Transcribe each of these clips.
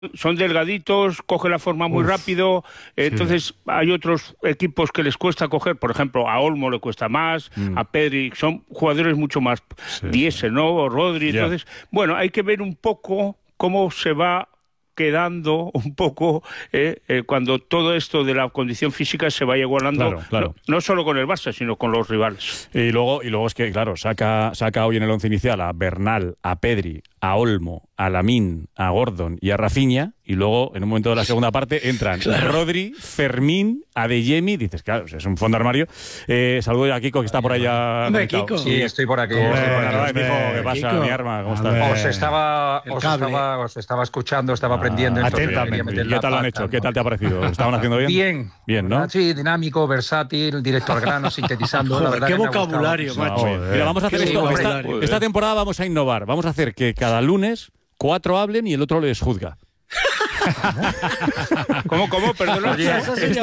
son delgaditos, coge la forma muy rápido, entonces hay otros equipos que les cuesta coger, por ejemplo, a Olmo le cuesta más, a Pedri, son jugadores mucho más diésel, ¿no? O Rodri, entonces, bueno, hay que ver un poco cómo se va quedando un poco cuando todo esto de la condición física se vaya igualando, no solo con el Barça, sino con los rivales. Y luego es que, claro, saca hoy en el once inicial a Bernal, a Pedri, a Olmo, a Lamine, a Gordon y a Rafinha, y luego, en un momento de la segunda parte, entran Rodri, Fermín, Adeyemi, dices, claro, es un fondo armario. Saludo a Kiko, que está por allá. Hombre, Kiko. Sí, estoy por aquí. ¿Qué pasa, Kiko? mi arma? ¿Cómo estás? Os estaba escuchando, estaba aprendiendo. Atentamente. ¿Qué tal lo han hecho? ¿Qué tal te ha parecido? ¿Estaban haciendo bien? Bien, ¿no? Sí, dinámico, versátil, directo al grano, sintetizando. Joder, la verdad qué que me ha vocabulario, gustado. macho. Mira, vamos a hacer esto. Esta temporada vamos a innovar. Vamos a hacer que cada lunes 4 hablen y el otro les juzga. ¿Cómo? Perdona. Oye,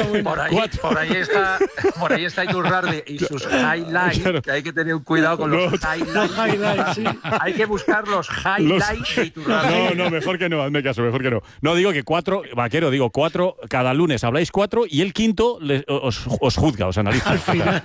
por ahí está Iturralde y sus highlights, claro. Que hay que tener cuidado con los highlights. Sí. Hay que buscar los highlights de Iturralde. No, mejor que no, hazme caso, mejor que no. No, digo que 4, Vaquero, digo 4, cada lunes habláis 4 y el quinto os juzga, os analiza. Al final.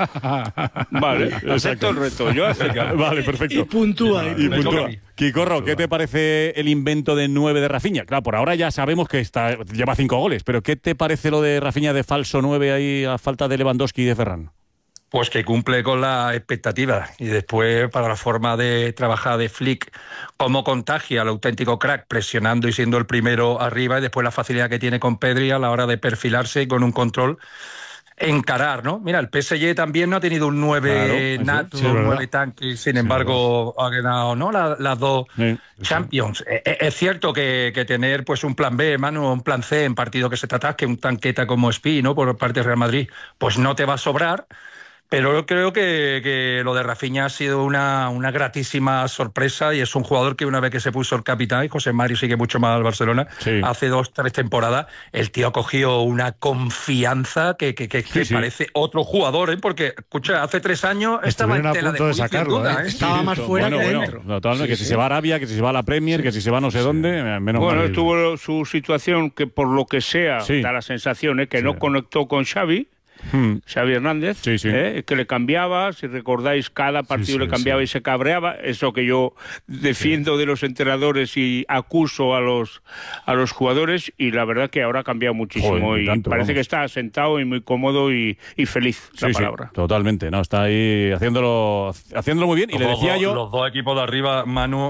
Vale, acepto el reto, yo acepto. Vale, perfecto. Y puntúa. Kikorro, ¿qué te parece el invento de 9 de Rafinha? Claro, por ahora ya sabemos que lleva 5 goles, pero ¿qué te parece lo de Rafinha de falso 9 ahí a falta de Lewandowski y de Ferran? Pues que cumple con la expectativa, y después para la forma de trabajar de Flick, cómo contagia al auténtico crack presionando y siendo el primero arriba, y después la facilidad que tiene con Pedri a la hora de perfilarse y con un control encarar, ¿no? Mira, el PSG también no ha tenido un 9 nato, un 9 tanque, sin embargo ha ganado, ¿no? Las dos Champions. Es cierto que tener pues un plan B, Manu, un plan C en partido que se te atasque, un tanqueta como Spi, ¿no? Por parte del Real Madrid, pues no te va a sobrar. Pero yo creo que lo de Rafinha ha sido una gratísima sorpresa, y es un jugador que una vez que se puso el capitán, y José Mario sigue mucho más al Barcelona, hace 2-3 temporadas, el tío ha cogido una confianza que parece otro jugador, ¿eh? Porque, escucha, hace 3 años estaba en tela de juicio, sacarlo, ¿eh? Estaba más fuera que dentro. Totalmente, que si se va a Arabia, que si se va a la Premier, que si se va no sé dónde, menos mal. Bueno, tuvo su situación que por lo que sea, da la sensación que no conectó con Xavi. Xavi Hernández, que le cambiaba, si recordáis, cada partido le cambiaba y se cabreaba, eso que yo defiendo de los entrenadores y acuso a los jugadores, y la verdad que ahora ha cambiado muchísimo. Y parece que está sentado y muy cómodo y feliz, la palabra. Totalmente, no, está ahí haciéndolo muy bien. Y le decía yo, los dos equipos de arriba, Manu,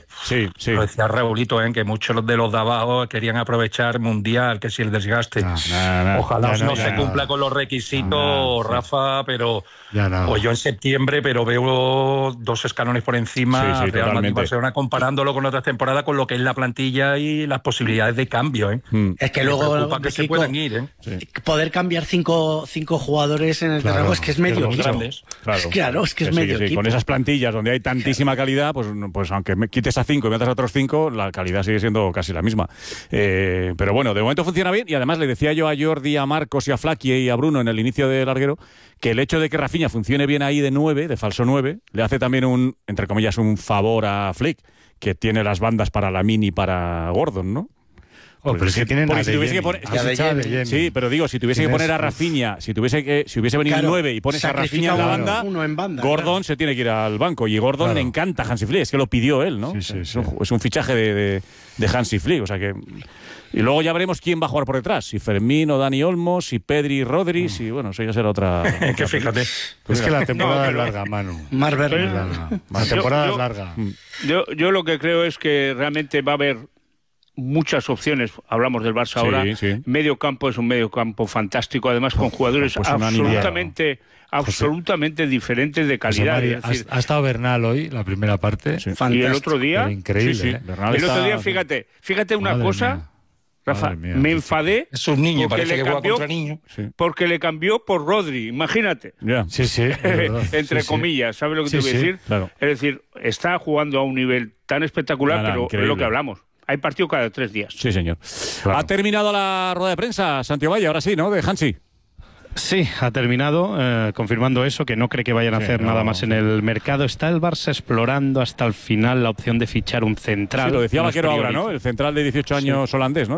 lo decía Raulito, que muchos de los de abajo querían aprovechar Mundial, que si el desgaste. Ojalá no se cumpla con los requisitos, Rafa, pero pues yo en septiembre, pero veo 2 escalones por encima Real Madrid y Barcelona, comparándolo con otras temporadas, con lo que es la plantilla y las posibilidades de cambio. Es que luego que se puedan ir. Poder cambiar 5 jugadores en el terreno es que es medio equipo. Claro, es que es medio equipo. Con esas plantillas donde hay tantísima calidad, pues aunque me quites a 5 y metas a otros 5, la calidad sigue siendo casi la misma. Pero bueno, de momento funciona bien, y además le decía yo a Jordi, a Marcos y a Flaqui y a Bruno en el inicio de larguero que el hecho de que Rafinha funcione bien ahí de 9, de falso 9, le hace también entre comillas, un favor a Flick, que tiene las bandas para Lamine y para Gordon, ¿no? Pero es que tienen sí, pero digo, si tuviese que poner a Rafinha, si hubiese venido 9 y pones a Rafinha en la banda, Gordon se tiene que ir al banco, y Gordon le encanta a Hansi Flick, es que lo pidió él, ¿no? Es un fichaje de Hansi Flick, o sea que... Y luego ya veremos quién va a jugar por detrás, si Fermín o Dani Olmo, si Pedri y Rodri, si, bueno, eso ya será otra... que fíjate. Es que la temporada es larga, Manu. Más verde. La temporada es larga. Yo lo que creo es que realmente va a haber muchas opciones. Hablamos del Barça ahora. Medio campo es un medio campo fantástico, además con jugadores absolutamente diferentes de calidad. Ha estado Bernal hoy, la primera parte. Y el otro día... Increíble. El otro día, fíjate una cosa... Rafa, me enfadé. Es un niño, parece que juega contra niño. Porque le cambió por Rodri, imagínate. Entre comillas, ¿sabes lo que te voy a decir? Claro. Es decir, está jugando a un nivel tan espectacular, pero increíble. es lo que hablamos. Hay partido cada 3 días. Sí, señor. Claro. Ha terminado la rueda de prensa, Santiago Valle, ahora sí, ¿no? De Hansi. Sí, ha terminado confirmando eso, que no cree que vayan a hacer nada más en el mercado. Está el Barça explorando hasta el final la opción de fichar un central. Sí, lo decía Vaquero ahora, ¿no? El central de 18 años holandés, ¿no?